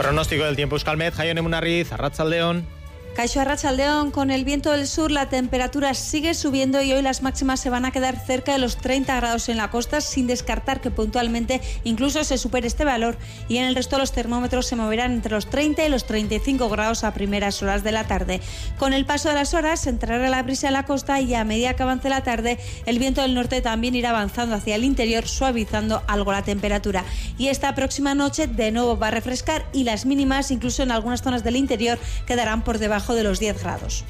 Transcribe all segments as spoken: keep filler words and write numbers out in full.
Pronóstico del tiempo Euskalmet, Jaione Munarriz, Arratsaldeon. Kaixo Arratsaldeon, con el viento del sur la temperatura sigue subiendo y hoy las máximas se van a quedar cerca de los treinta grados en la costa, sin descartar que puntualmente incluso se supere este valor, y en el resto los termómetros se moverán entre los treinta y los treinta y cinco grados a primeras horas de la tarde. Con el paso de las horas entrará la brisa en la costa y a medida que avance la tarde el viento del norte también irá avanzando hacia el interior, suavizando algo la temperatura. Y esta próxima noche de nuevo va a refrescar y las mínimas, incluso en algunas zonas del interior, quedarán por debajo de los diez grados.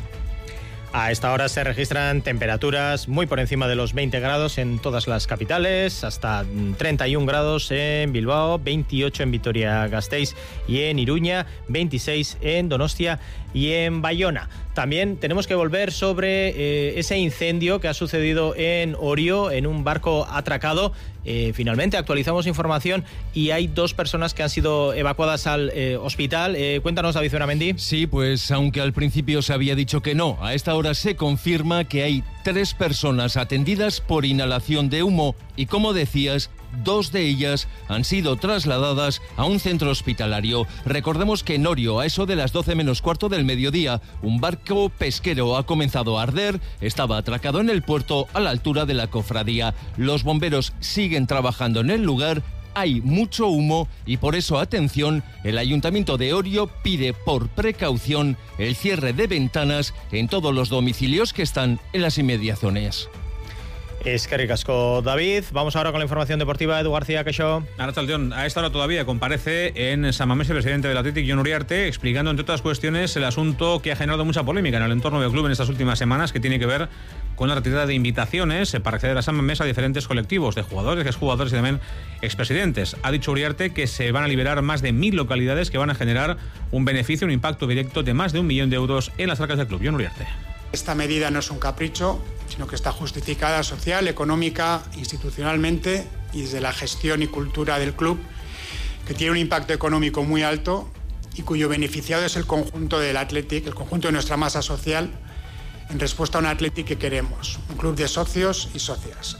A esta hora se registran temperaturas muy por encima de los veinte grados en todas las capitales, hasta treinta y un grados en Bilbao, veintiocho en Vitoria-Gasteiz y en Iruña, veintiséis en Donostia y en Bayona. También tenemos que volver sobre eh, ese incendio que ha sucedido en Orio, en un barco atracado. Eh, finalmente actualizamos información y hay dos personas que han sido evacuadas al eh, hospital. Eh, cuéntanos, David Zuberamendi. Sí, pues aunque al principio se había dicho que no, a esta hora se confirma que hay tres personas atendidas por inhalación de humo y, como decías, dos de ellas han sido trasladadas a un centro hospitalario. Recordemos que en Orio, a eso de las doce menos cuarto del mediodía, un barco pesquero ha comenzado a arder. Estaba atracado en el puerto a la altura de la cofradía. Los bomberos siguen trabajando en el lugar. Hay mucho humo y por eso, atención, el Ayuntamiento de Orio pide por precaución el cierre de ventanas en todos los domicilios que están en las inmediaciones. Eskerrik asko, David. Vamos ahora con la información deportiva. Edu García, Queixo. Arratsaldeon, a esta hora todavía comparece en San Mamés el presidente del Athletic, Jon Uriarte, explicando, entre otras cuestiones, el asunto que ha generado mucha polémica en el entorno del club en estas últimas semanas, que tiene que ver con la retirada de invitaciones para acceder a San Mamés a diferentes colectivos de jugadores, exjugadores y también expresidentes. Ha dicho Uriarte que se van a liberar más de mil localidades que van a generar un beneficio, un impacto directo de más de un millón de euros en las arcas del club. Jon Uriarte. Esta medida no es un capricho, sino que está justificada social, económica, institucionalmente y desde la gestión y cultura del club, que tiene un impacto económico muy alto y cuyo beneficiado es el conjunto del Athletic, el conjunto de nuestra masa social, en respuesta a un Athletic que queremos, un club de socios y socias.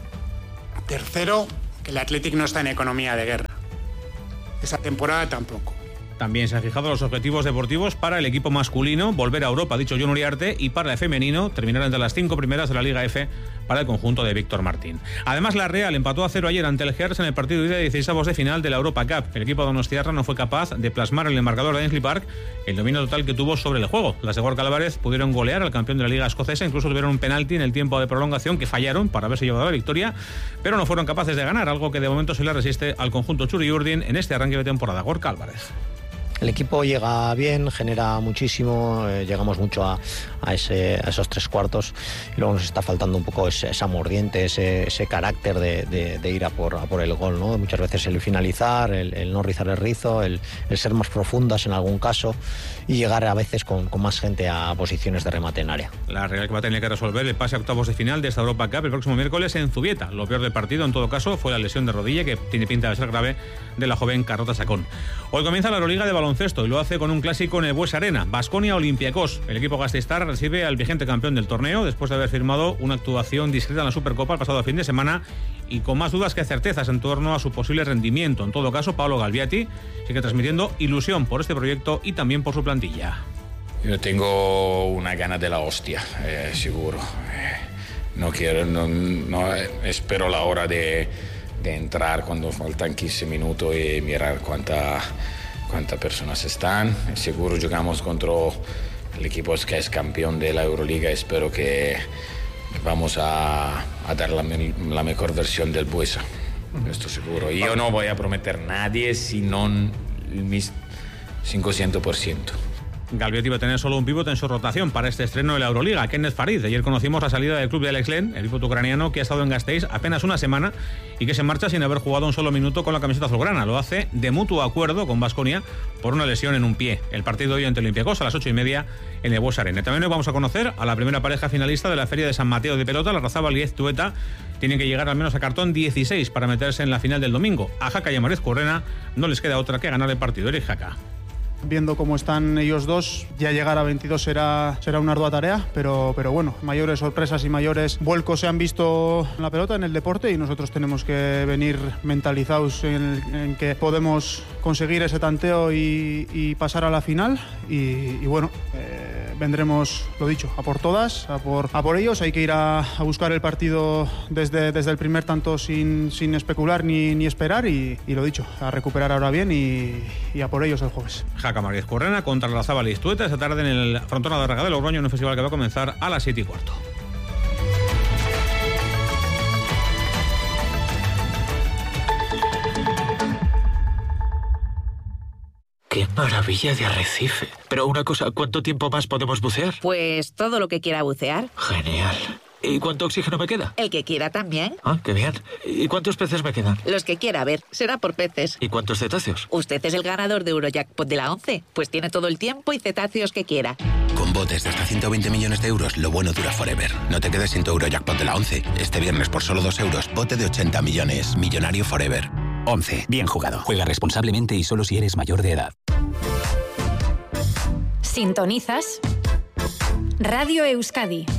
Tercero, que el Athletic no está en economía de guerra. Esta temporada tampoco. También se han fijado los objetivos deportivos para el equipo masculino, volver a Europa, ha dicho Jon Uriarte, y para el femenino, terminar entre las cinco primeras de la Liga F para el conjunto de Víctor Martín. Además, la Real empató a cero ayer ante el Gers en el partido de dieciseisavos de final de la Europa Cup. El equipo donostiarra no fue capaz de plasmar en el marcador de Ainsley Park el dominio total que tuvo sobre el juego. Las de Gorka Álvarez pudieron golear al campeón de la Liga Escocesa, incluso tuvieron un penalti en el tiempo de prolongación que fallaron para haberse llevado la victoria, pero no fueron capaces de ganar, algo que de momento se le resiste al conjunto Txuri-Urdin en este arranque de temporada. Gorka Álvarez. El equipo llega bien, genera muchísimo, eh, llegamos mucho a, a, ese, a esos tres cuartos y luego nos está faltando un poco ese, esa mordiente, ese, ese carácter de, de, de ir a por, a por el gol, ¿no? Muchas veces el finalizar, el, el no rizar el rizo, el, el ser más profundas en algún caso y llegar a veces con, con más gente a posiciones de remate en área. La Real que va a tener que resolver el pase a octavos de final de esta Europa Cup el próximo miércoles en Zubieta. Lo peor del partido, en todo caso, fue la lesión de rodilla, que tiene pinta de ser grave, de la joven Carlota Chacón. Hoy comienza la Euroliga de baloncesto y lo hace con un clásico en el Bues Arena, Baskonia Olympiacos. El equipo gasteiztar recibe al vigente campeón del torneo después de haber firmado una actuación discreta en la Supercopa el pasado fin de semana y con más dudas que certezas en torno a su posible rendimiento. En todo caso, Paolo Galviati sigue transmitiendo ilusión por este proyecto y también por su plantilla. Yo tengo una gana de la hostia, eh, seguro. Eh, no quiero, no, no espero la hora de, de entrar cuando faltan quince minutos y mirar cuánta, cuántas personas están. Seguro jugamos contra el equipo que es campeón de la Euroliga. Espero que vamos a, a dar la, la mejor versión del Buesa. Esto seguro. Y yo no voy a prometer a nadie sino mi cincuenta por ciento. Galviati va a tener solo un pívot en su rotación para este estreno de la Euroliga, Kenneth Farid. Ayer conocimos la salida del club de Alex Len, el pívot ucraniano que ha estado en Gasteiz apenas una semana y que se marcha sin haber jugado un solo minuto con la camiseta azulgrana. Lo hace de mutuo acuerdo con Baskonia por una lesión en un pie. El partido hoy ante Olympiacos a las ocho y media en el Bues Arena. También hoy vamos a conocer a la primera pareja finalista de la Feria de San Mateo de Pelota, la Razabal y Tueta. Tienen que llegar al menos a cartón dieciséis para meterse en la final del domingo. A Jaca y a Marez Currena no les queda otra que ganar el partido. Eric Jaca. viendo cómo están ellos dos, ya llegar a veintidós será, será una ardua tarea, pero, pero bueno, mayores sorpresas y mayores vuelcos se han visto en la pelota, en el deporte, y nosotros tenemos que venir mentalizados en, en que podemos conseguir ese tanteo y, y pasar a la final, y, y bueno, eh, vendremos, lo dicho, a por todas, a por, a por ellos. Hay que ir a, a buscar el partido desde, desde el primer tanto sin, sin especular ni, ni esperar, y, y lo dicho, a recuperar ahora bien y, y a por ellos el jueves. Jaca Mariz Currena contra la Zabal y Istueta esta tarde en el Frontona de Rega de Logroño, en un festival que va a comenzar a las siete y cuarto. ¡Qué maravilla de arrecife! Pero una cosa, ¿cuánto tiempo más podemos bucear? Pues todo lo que quiera bucear. Genial. ¿Y cuánto oxígeno me queda? El que quiera también. Ah, qué bien. ¿Y cuántos peces me quedan? Los que quiera, a ver, será por peces. ¿Y cuántos cetáceos? Usted es el ganador de Eurojackpot de la once, pues tiene todo el tiempo y cetáceos que quiera. Con botes de hasta ciento veinte millones de euros, lo bueno dura forever. No te quedes sin tu Eurojackpot de la once. Este viernes por solo dos euros, bote de ochenta millones. Millonario forever. once. Bien jugado. Juega responsablemente y solo si eres mayor de edad. Sintonizas Radio Euskadi.